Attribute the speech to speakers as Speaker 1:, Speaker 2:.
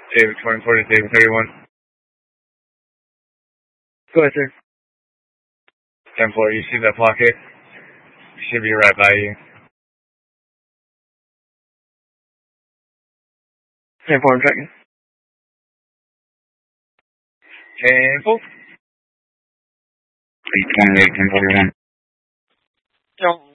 Speaker 1: David 24 to David 31.
Speaker 2: Go ahead, sir.
Speaker 1: 10-4, you see that pocket? Should be right by you.
Speaker 2: 10-4, I'm tracking.
Speaker 1: 10-4.
Speaker 3: 828, 1041.
Speaker 2: Don't